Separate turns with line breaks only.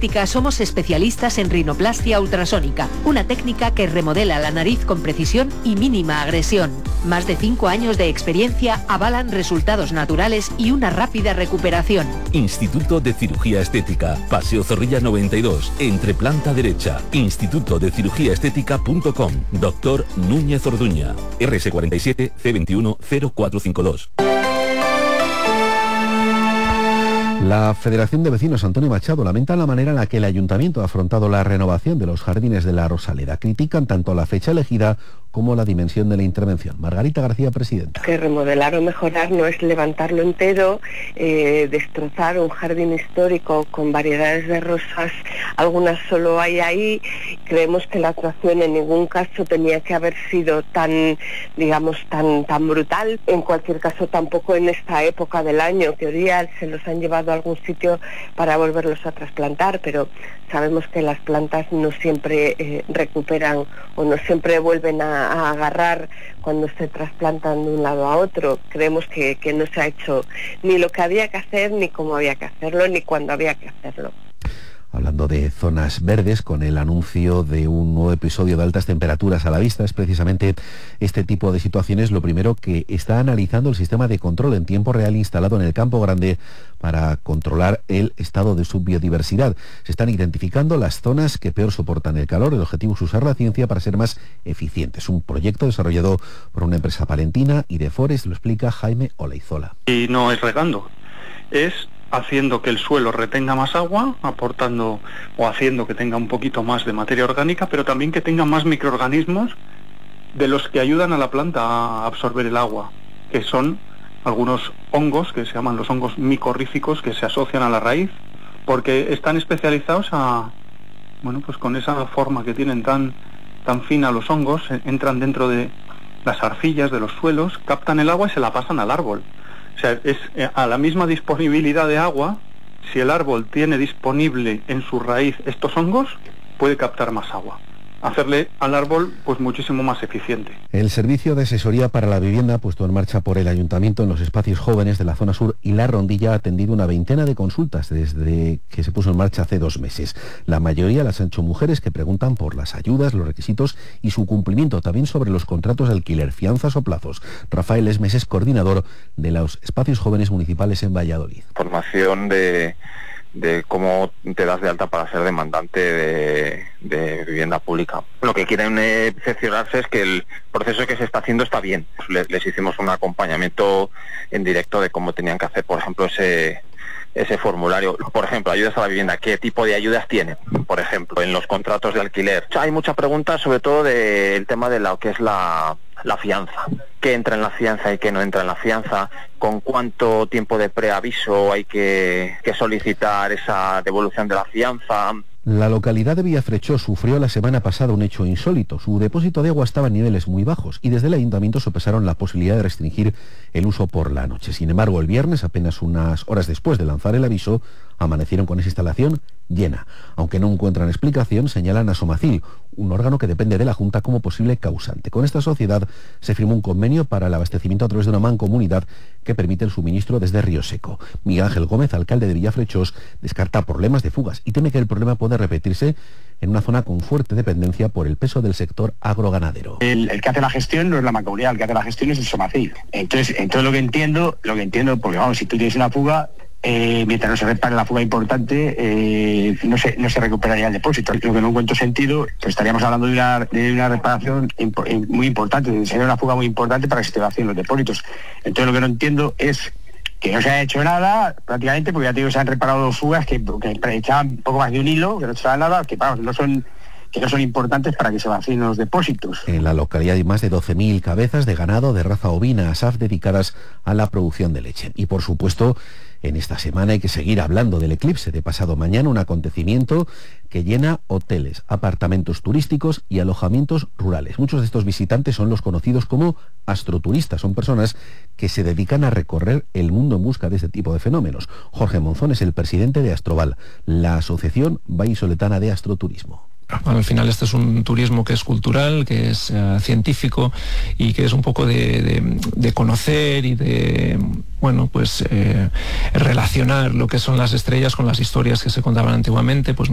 Estética somos especialistas en rinoplastia ultrasónica, una técnica que remodela la nariz con precisión y mínima agresión. Más de 5 años de experiencia avalan resultados naturales y una rápida recuperación.
Instituto de Cirugía Estética, Paseo Zorrilla 92, entre planta derecha. institutodecirugíaestética.com. Doctor Núñez Orduña. RS47 C21 0452.
La Federación de Vecinos Antonio Machado lamenta la manera en la que el Ayuntamiento ha afrontado la renovación de los jardines de la Rosaleda. Critican tanto la fecha elegida como la dimensión de la intervención. Margarita García, presidenta.
Que remodelar o mejorar no es levantarlo entero, destrozar un jardín histórico con variedades de rosas, algunas solo hay ahí. Creemos que la actuación en ningún caso tenía que haber sido tan brutal. En cualquier caso, tampoco en esta época del año. En teoría se los han llevado a algún sitio para volverlos a trasplantar, pero sabemos que las plantas no siempre recuperan o no siempre vuelven a agarrar cuando se trasplantan de un lado a otro. Creemos que no se ha hecho ni lo que había que hacer, ni cómo había que hacerlo, ni cuándo había que hacerlo.
Hablando de zonas verdes, con el anuncio de un nuevo episodio de altas temperaturas a la vista, es precisamente este tipo de situaciones lo primero que está analizando el sistema de control en tiempo real instalado en el Campo Grande para controlar el estado de su biodiversidad. Se están identificando las zonas que peor soportan el calor. El objetivo es usar la ciencia para ser más eficientes. Un proyecto desarrollado por una empresa palentina, Idefores, lo explica Jaime Olaizola.
Y no es regando, es haciendo que el suelo retenga más agua, aportando o haciendo que tenga un poquito más de materia orgánica, pero también que tenga más microorganismos de los que ayudan a la planta a absorber el agua, que son algunos hongos que se llaman los hongos micorríficos, que se asocian a la raíz, porque están especializados pues con esa forma que tienen tan fina los hongos, entran dentro de las arcillas de los suelos, captan el agua y se la pasan al árbol. O sea, es a la misma disponibilidad de agua, si el árbol tiene disponible en su raíz estos hongos, puede captar más agua. Hacerle al árbol pues muchísimo más eficiente.
El servicio de asesoría para la vivienda puesto en marcha por el Ayuntamiento en los espacios jóvenes de la zona sur y la Rondilla ha atendido una veintena de consultas desde que se puso en marcha hace 2 meses. La mayoría las han hecho mujeres que preguntan por las ayudas, los requisitos y su cumplimiento, también sobre los contratos de alquiler, fianzas o plazos. Rafael Esmes es coordinador de los espacios jóvenes municipales en Valladolid.
Formación de cómo te das de alta para ser demandante de vivienda pública. Lo que quieren cerciorarse es que el proceso que se está haciendo está bien. Les hicimos un acompañamiento en directo de cómo tenían que hacer, por ejemplo, ese formulario. Por ejemplo, ayudas a la vivienda, ¿qué tipo de ayudas tienen? Por ejemplo, en los contratos de alquiler. Hay muchas preguntas, sobre todo del tema de lo que es la fianza. ¿Qué entra en la fianza y qué no entra en la fianza? ¿Con cuánto tiempo de preaviso hay que solicitar esa devolución de la fianza?
La localidad de Villafrechós sufrió la semana pasada un hecho insólito. Su depósito de agua estaba en niveles muy bajos y desde el ayuntamiento sopesaron la posibilidad de restringir el uso por la noche. Sin embargo, el viernes, apenas unas horas después de lanzar el aviso, amanecieron con esa instalación llena. Aunque no encuentran explicación, señalan a Somacil, un órgano que depende de la Junta como posible causante. Con esta sociedad se firmó un convenio para el abastecimiento a través de una mancomunidad que permite el suministro desde Río Seco. Miguel Ángel Gómez, alcalde de Villafrechós, descarta problemas de fugas y teme que el problema puede repetirse en una zona con fuerte dependencia por el peso del sector agroganadero.
El que hace la gestión no es la mancomunidad, el que hace la gestión es el Somacil. Entonces lo que entiendo, porque vamos, si tú tienes una fuga, mientras no se repare la fuga importante, no se recuperaría el depósito. Lo que no encuentro sentido, pues estaríamos hablando de una reparación muy importante, sería una fuga muy importante para que se esté haciendo los depósitos. Entonces lo que no entiendo es que no se ha hecho nada, prácticamente, porque ya te digo, se han reparado fugas que echaban un poco más de un hilo, que no echaban nada, que no son importantes para que se vacíen los depósitos.
En la localidad hay más de 12.000 cabezas de ganado de raza ovina ASAF dedicadas a la producción de leche. Y por supuesto, en esta semana hay que seguir hablando del eclipse de pasado mañana, un acontecimiento que llena hoteles, apartamentos turísticos y alojamientos rurales. Muchos de estos visitantes son los conocidos como astroturistas, son personas que se dedican a recorrer el mundo en busca de este tipo de fenómenos. Jorge Monzón es el presidente de Astroval, la Asociación Vallisoletana de Astroturismo.
Bueno, al final este es un turismo que es cultural, que es científico y que es un poco de conocer y de relacionar lo que son las estrellas con las historias que se contaban antiguamente, pues